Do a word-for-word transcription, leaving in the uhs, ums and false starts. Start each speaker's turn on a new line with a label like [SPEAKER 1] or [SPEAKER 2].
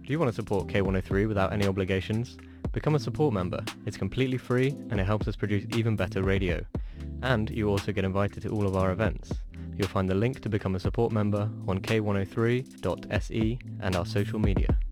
[SPEAKER 1] Do you want to support K one oh three without any obligations? Become a support member. It's completely free and it helps us produce even better radio. And you also get invited to all of our events. You'll find the link to become a support member on k one oh three dot s e and our social media.